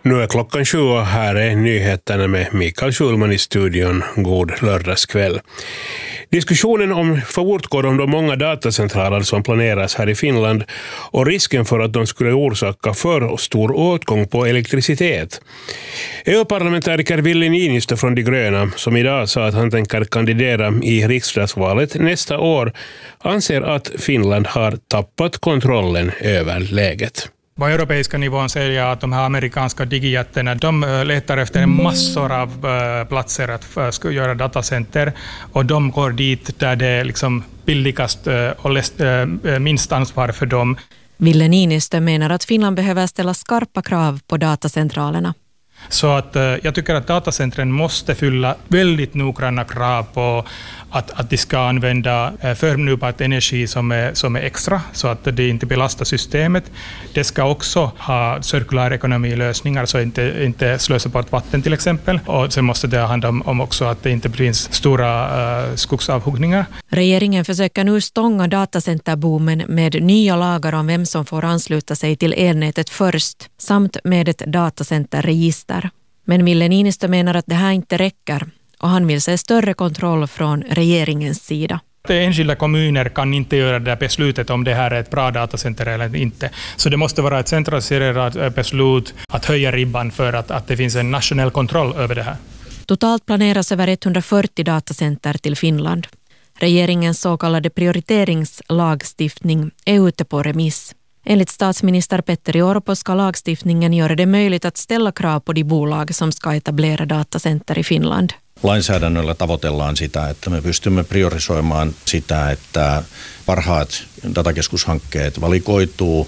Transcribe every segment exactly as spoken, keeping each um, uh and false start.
Nu är klockan sju och här är nyheterna med Mikael Schulman i studion. God lördagskväll. Diskussionen om fortgår om de många datacentraler som planeras här i Finland och risken för att de skulle orsaka för stor åtgång på elektricitet. E U-parlamentariker Ville Niinistö från De gröna, som idag sa att han tänker kandidera i riksdagsvalet nästa år, anser att Finland har tappat kontrollen över läget. På europeiska nivån säger jag att de här amerikanska digijätterna, de letar efter massor av platser att göra datacenter, och de går dit där det är liksom billigast och minst ansvar för dem. Ville Niinistö menar att Finland behöver ställa skarpa krav på datacentralerna. Så att jag tycker att datacentren måste fylla väldigt noggranna krav på att, att de ska använda förnybar energi som är, som är extra, så att det inte belastar systemet. Det ska också ha cirkulär ekonomilösningar, så inte, inte slösa bort vatten till exempel. Och sen måste det handla om, om också att det inte finns stora uh, skogsavhuggningar. Regeringen försöker nu stånga datacenterboomen med nya lagar om vem som får ansluta sig till elnätet först, samt med ett datacenterregister. Men Ville Niinistö menar att det här inte räcker, och han vill se större kontroll från regeringens sida. Enskilda kommuner kan inte göra det beslutet om det här är ett bra datacenter eller inte. Så det måste vara ett centraliserat beslut att höja ribban för att, att det finns en nationell kontroll över det här. Totalt planeras över etthundrafyrtio datacenter till Finland. Regeringens så kallade prioriteringslagstiftning är ute på remiss. Enligt statsminister Petteri Orpo ska lagstiftningen göra det möjligt att ställa krav på de bolag som ska etablera datacenter i Finland. Lainsäädännöllä tavoitellaan sitä, että me pystymme priorisoimaan sitä, että parhaat datakeskushankkeet valikoituu.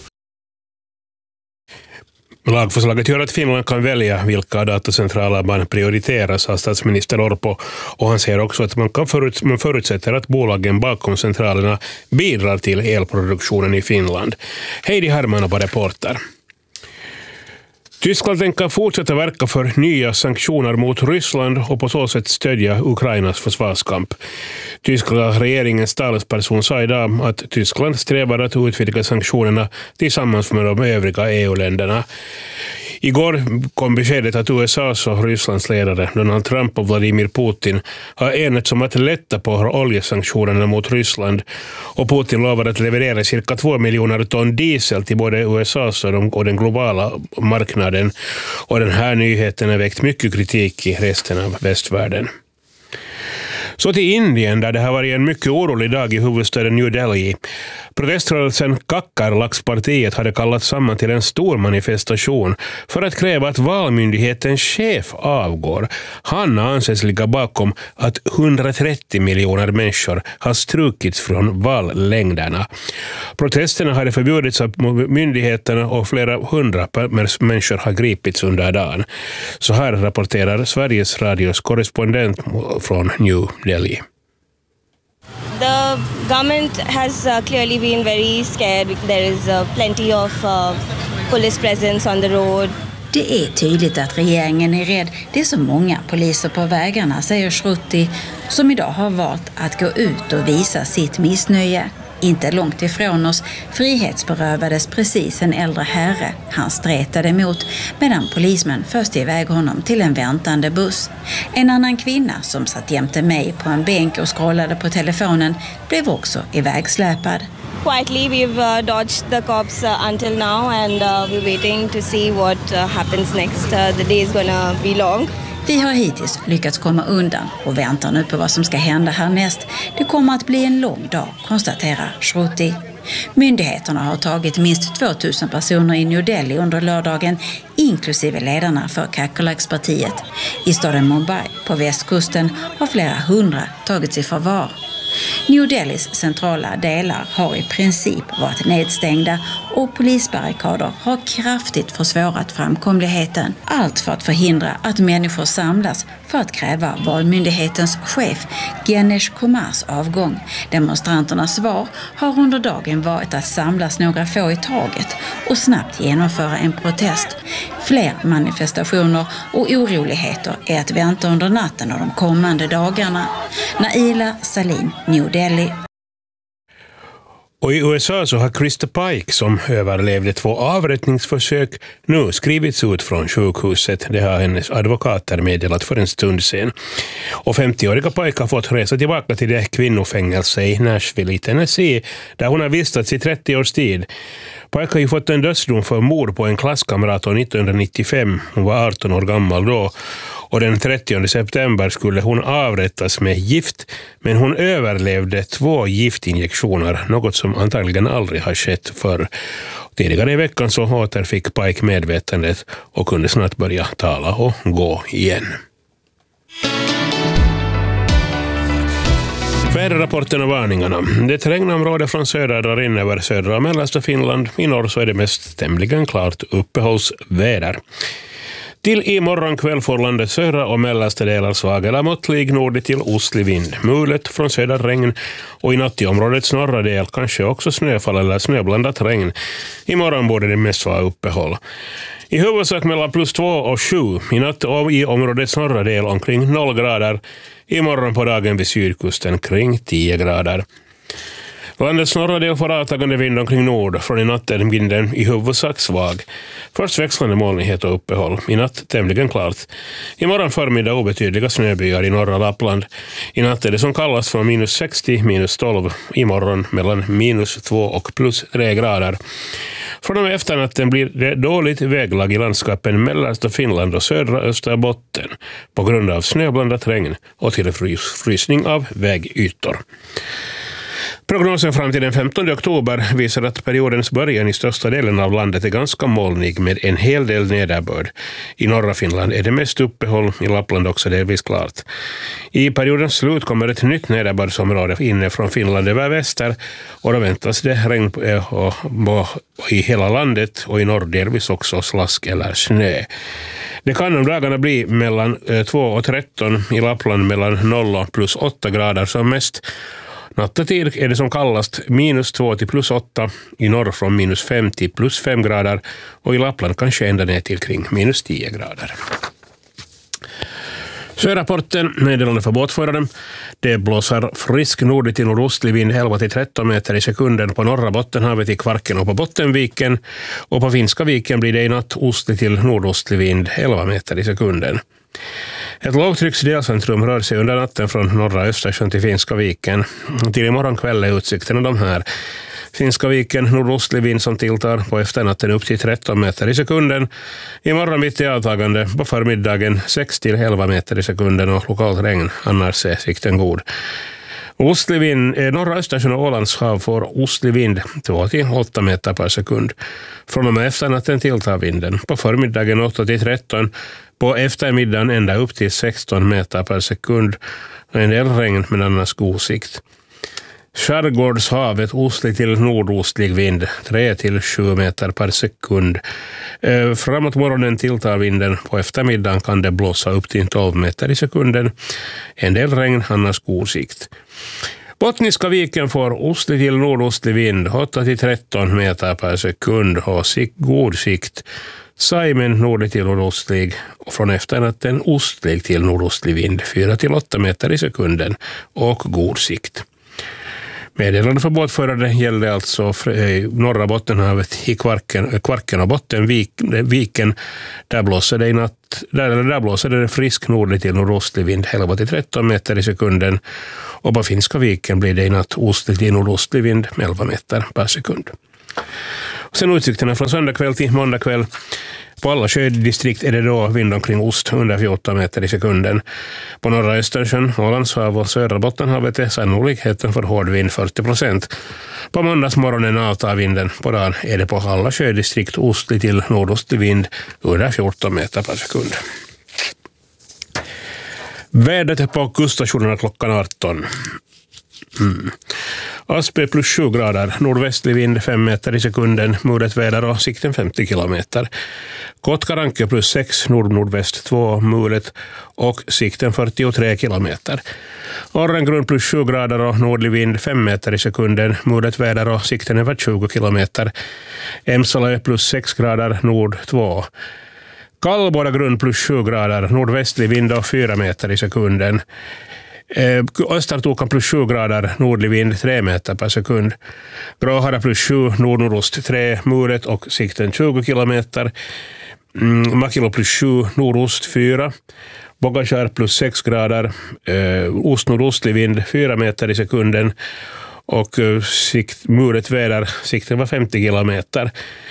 Lagförslaget gör att Finland kan välja vilka datacentraler man prioriterar, sa statsminister Orpo, och han säger också att man, kan förut, man förutsätter att bolagen bakom centralerna bidrar till elproduktionen i Finland. Heidi Herman var reporter. Tyskland tänker fortsätta verka för nya sanktioner mot Ryssland och på så sätt stödja Ukrainas försvarskamp. Tyska regeringens talesperson sa idag att Tyskland strävar att utvidga sanktionerna tillsammans med de övriga E U-länderna. Igår kom beskedet att U S A:s och Rysslands ledare Donald Trump och Vladimir Putin har enats om att lätta på oljesanktionerna mot Ryssland, och Putin lovar att leverera cirka två miljoner ton diesel till både U S A:s och, de, och den globala marknaden, och den här nyheten har väckt mycket kritik i resten av västvärlden. Så till Indien, där det har varit en mycket orolig dag i huvudstaden New Delhi. Proteströrelsen Kakkarlakspartiet hade kallat samman till en stor manifestation för att kräva att valmyndighetens chef avgår. Han anses ligga bakom att hundratrettio miljoner människor har strukits från vallängderna. Protesterna hade förbjudits av myndigheterna och flera hundra människor har gripits under dagen. Så här rapporterar Sveriges radios korrespondent från New Delhi. The government has uh, clearly been very scared. There is uh, plenty of uh, police presence on the road. Det är tydligt att regeringen är rädd. Det är så många poliser på vägarna, säger Shruti, som idag har valt att gå ut och visa sitt missnöje. Inte långt ifrån oss frihetsberövades precis en äldre herre. Han stretade emot medan polismän först iväg honom till en väntande buss. En annan kvinna som satt jämte mig på en bänk och scrollade på telefonen blev också ivägsläpad. Quietly we've uh, dodged the cops uh, until now, and uh, we're waiting to see what uh, happens next. Uh, the day is gonna be long. Vi har hittills lyckats komma undan och väntar nu på vad som ska hända härnäst. Det kommer att bli en lång dag, konstaterar Shruti. Myndigheterna har tagit minst tvåtusen personer i New Delhi under lördagen, inklusive ledarna för Kakkarlakspartiet. I staden Mumbai på västkusten har flera hundra tagits i förvar. New Delhis centrala delar har i princip varit nedstängda och polisbarrikader har kraftigt försvårat framkomligheten. Allt för att förhindra att människor samlas för att kräva valmyndighetens chef Ganesh Kumars avgång. Demonstranternas svar har under dagen varit att samlas några få i taget och snabbt genomföra en protest. Fler manifestationer och oroligheter är att vänta under natten och de kommande dagarna. Naila Salim, New Delhi. Och i U S A så har Krista Pike, som överlevde två avrättningsförsök, nu skrivits ut från sjukhuset. Det har hennes advokater meddelat för en stund sedan. Och femtioåriga Pike har fått resa tillbaka till det kvinnofängelse i Nashville i Tennessee, där hon har vistats i trettio års tid. Pike har ju fått en dödsdom för mord på en klasskamrat år nittonhundranittiofem. Hon var arton år gammal då. Och den trettionde september skulle hon avrättas med gift, men hon överlevde två giftinjektioner, något som antagligen aldrig har skett förr. Tidigare i veckan så återfick Pike medvetandet och kunde snart börja tala och gå igen. Väderrapporten och varningarna. Det regnområde från söder drar in över södra och mellersta Finland. I norr så är det mest tämligen klart uppehållsväder. Till imorgon kväll får landet södra och mellersta delar svag eller måttlig nordlig till ostlig vind. Mulet från söder regn och i natt i områdets norra del kanske också snöfall eller snöblandat regn. Imorgon borde det mest vara uppehåll. I huvudsak mellan plus två och sju. I natt och i områdets norra del omkring noll grader. Imorgon på dagen vid sydkusten kring tio grader. Landets norra del får avtagande vind omkring nord. Från i natt är vinden i huvudsak svag. Först växlande molnighet och uppehåll. I natt tämligen klart. Imorgon förmiddag obetydliga snöbyar i norra Lappland. I natt är det som kallas från minus sextio minus tolv. Imorgon mellan minus två och plus tre grader. Från och med efternatten blir det dåligt väglag i landskapen mellersta Finland och södra Österbotten på grund av snöblandat regn och tillfrysning av vägytor. Prognosen fram till den femtonde oktober visar att periodens början i största delen av landet är ganska molnig med en hel del nederbörd. I norra Finland är det mest uppehåll, i Lappland också delvis klart. I periodens slut kommer ett nytt nederbördsområde inne från Finland över väster och då väntas det regn och, och, och i hela landet och i norr delvis också slask eller snö. Det kan om dagarna bli mellan två och tretton, i Lappland mellan noll och plus åtta grader som mest. Nattetid är det som kallast minus två till plus åtta, i norr från minus fem till plus fem grader och i Lappland kanske ända ner till kring minus tio grader. Sjörapporten, meddelande för båtföraren. Det blåser frisk nordlig till nordostlig vind elva till tretton meter i sekunden på norra Bottenhavet i Kvarken och på Bottenviken. Och på Finska viken blir det i natt ostlig till nordostlig vind elva meter i sekunden. Ett lågtrycksdelcentrum rör sig under natten från norra Östersjön till Finska viken. Till imorgon kväll är utsikterna de här. Finska viken, nordostlig vind som tilltar på efternatten upp till tretton meter i sekunden. Imorgon mitt i avtagande på förmiddagen sex till elva meter i sekunden och lokalt regn, annars är sikten god. Ostlig vind, norra Östersjön och Ålands hav får ostlig vind två till åtta meter per sekund. Från och med efternatten tilltar vinden. På förmiddagen åtta till tretton, på eftermiddagen ända upp till sexton meter per sekund. En del regn men annars god sikt. Skärgårdshavet ostlig till nordostlig vind tre till sju meter per sekund. Eh, framåt morgonen tilltar vinden. På eftermiddagen kan det blåsa upp till tolv meter i sekunden. En del regn, annars god sikt. Bottniska viken får ostlig till nordostlig vind åtta till tretton meter per sekund och sikt, god sikt. Saimen nordlig till nordostlig och från efternatten ostlig till nordostlig vind fyra till åtta meter i sekunden och god sikt. Meddelande för båtförare gällde alltså norra Bottenhavet i Kvarken, Kvarken och Bottenviken. Där blåser det i natt, där, där blåser det frisk nordlig till nordostlig vind elva till tretton meter i sekunden. Och på Finska viken blir det i natt ostlig till nordostlig vind elva meter per sekund. Och sen utsikterna från söndag kväll till måndag kväll. På alla sjödistrikt är det då vind omkring ost under fjorton meter i sekunden. På norra Östersjön, Ålandshav och södra Bottenhavet är sannolikheten för hård vind fyrtio procent. På måndagsmorgonen avtar vinden. På dagen är det på alla sjödistrikt ostlig till nordostlig vind under fjorton meter per sekund. Vädret på kuststationerna klockan arton. Mm. Aspe plus sju grader, nordvästlig vind fem meter i sekunden, mulet väder och sikten femtio kilometer. Kotkaranke plus sex, nord-nordväst två, mulet och sikten fyrtiotre kilometer. Orrengrund plus sju grader och nordlig vind fem meter i sekunden, mulet väder och sikten över tjugo kilometer. Emsalö plus sex grader, nord två. Kallborda grund plus sju grader, nordvästlig vind och fyra meter i sekunden. Östertokan plus sju grader, nordlig vind tre meter per sekund. Gråhara plus sju, nord-nordost tre, mulet och sikten tjugo kilometer. Mm, Makilo plus sju, nordost fyra. Bogaskär plus sex grader, eh, ost-nordostlig vind fyra meter i sekunden. Och eh, sikt, mulet väder, sikten var femtio kilometer.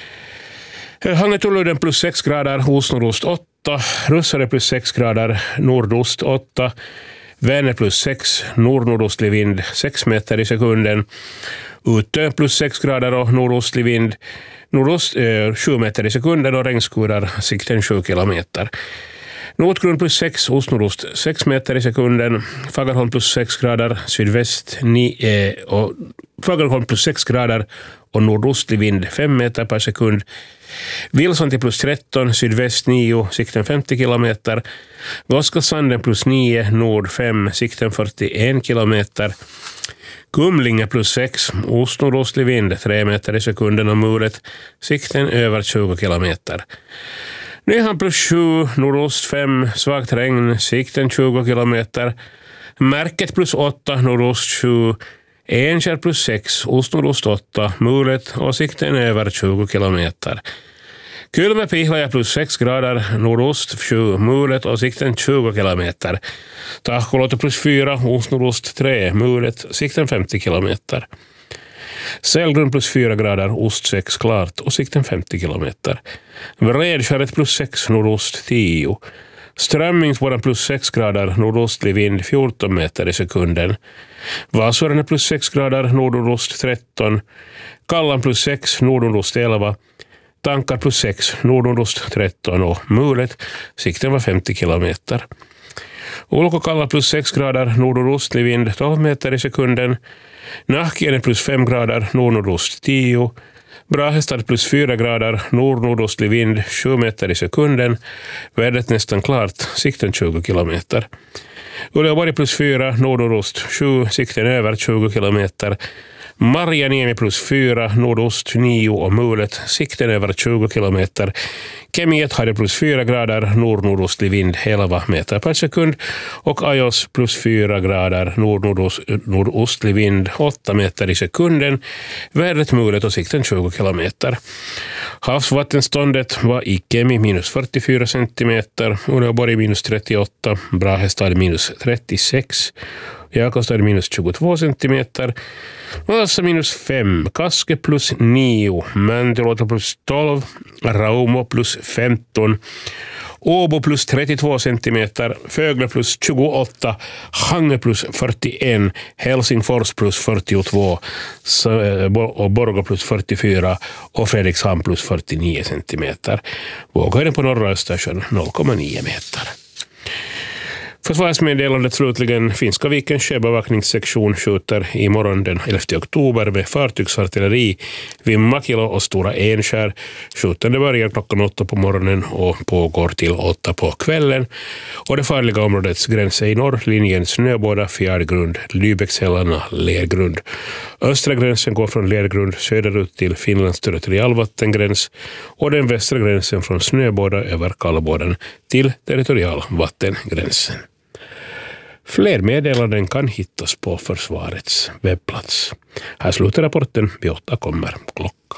Eh, Hangetuluden plus sex grader, ost-nordost åtta. Russare plus sex grader, nordost åtta. Vänner plus sex, nord-nordostlig vind sex meter i sekunden. Utö plus sex grader och nordostlig vind. Nordost eh, sju meter i sekunden och regnskurar, sikten sju kilometer. Nordgrund plus sex, ostnordost sex meter i sekunden. Fagerholm plus sex grader, sydväst nio, eh, och Fagerholm plus sex grader och nordostlig vind fem meter per sekund. Wilson till plus tretton, sydväst nio, sikten femtio kilometer. Goskasanden plus nio, nord fem, sikten fyrtioen kilometer. Kumlinge plus sex, ost-nordostlig vind tre meter i sekunden och mulet, sikten över tjugo kilometer. Nyhan plus sju, nordost fem, svagt regn, sikten tjugo kilometer. Märket plus åtta, nordost sju, Enkär plus sex, ost-nordost åtta, mulet och sikten över tjugo kilometer. Kylmä Pihlaja plus sex grader, nordost sju, mulet och sikten tjugo kilometer. Tahkoloto plus fyra, ost-nordost tre, mulet, sikten femtio kilometer. Sälgrund plus fyra grader, ost sex klart och sikten femtio kilometer. Vredskäret plus sex, nordost tio. Strömmingsborren plus sex grader, nordostlig vind fjorton meter i sekunden. Vasorna plus sex grader, nordost tretton. Kallan plus sex, nordost elva. Tankar plus sex, nordost tretton och mulet, sikten var femtio kilometer. Ulkokalla plus sex grader, nordostlig vind tolv meter i sekunden. Nahkiene plus fem grader, nordnordost tio. Brahestad plus fyra grader, nordnordostlig vind sju meter i sekunden. Vädret nästan klart, sikten tjugo kilometer. Uleåborg plus fyra, nordnordost sju, sikten över tjugo kilometer. Marjaniemi plus fyra, nordost nio och mulet, sikten över tjugo kilometer. Kemiet hade plus fyra grader, nordnordostlig vind elva meter per sekund. Och Ajos plus fyra grader, nordnordostlig vind åtta meter i sekunden. Vädret mulet och sikten tjugo kilometer. Havsvattenståndet var i Kemi minus fyrtiofyra centimeter, Uleåborg minus trettioåtta, Brahestad minus trettiosex, Jakobstad minus tjugotvå centimeter, Vasa minus fem, Kaske plus nio, Mäntyluoto plus tolv, Raumo plus femton, Åbo plus trettiotvå centimeter, Fögle plus tjugoåtta, Hange plus fyrtioen, Helsingfors plus fyrtiotvå och Borgå plus fyrtiofyra och Fredrikshamn plus fyrtionio centimeter. Våghöjden på norra Östersjön noll komma nio meter. Försvarsmeddelandet slutligen, Finska vikens sjöbevakningssektion skjuter imorgon den elfte oktober med fartygsartilleri vid Makilo och Stora Enskär. Skjutande börjar klockan åtta på morgonen och pågår till åtta på kvällen. Och det farliga områdets gräns är i norr, linjen Snöboda, Fjärdgrund, Lübeckshällarna, Lergrund. Östra gränsen går från Lergrund söderut till Finlands territorialvattengräns och den västra gränsen från Snöboda över Kallboden till territorialvattengränsen. Fler meddelanden kan hittas på försvarets webbplats. Här slutar rapporten, vid åtta kommer klockan.